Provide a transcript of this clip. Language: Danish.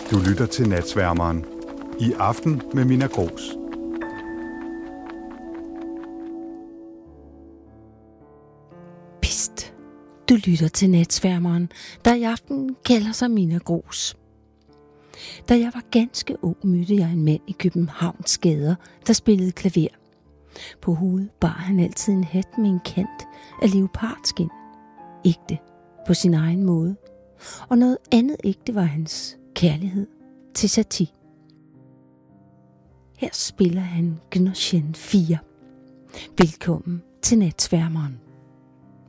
Du lytter til Natsværmeren. I aften med Minna Grooss. Pist. Du lytter til Natsværmeren, der i aften kalder sig Minna Grooss. Da jeg var ganske ung, mødte jeg en mand i Københavns gader, der spillede klaver. På hovedet bar han altid en hat med en kant af leopardskin. Ægte på sin egen måde. Og noget andet ægte var hans kærlighed til Satie. Her spiller han Gnocchen 4. Velkommen til Natsværmeren.